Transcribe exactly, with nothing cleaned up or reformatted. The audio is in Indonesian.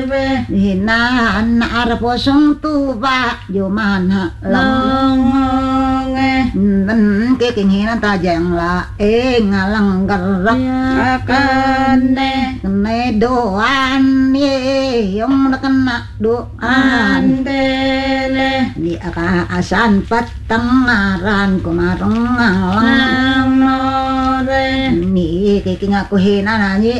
Hinan arposong tuba yumana lang nan ke kinginan tajang la e ngalang garak akan ne doan ye yung nakana doan tele di akaasan patangaran kumarong ngalang nore ni kiking aku hinan ni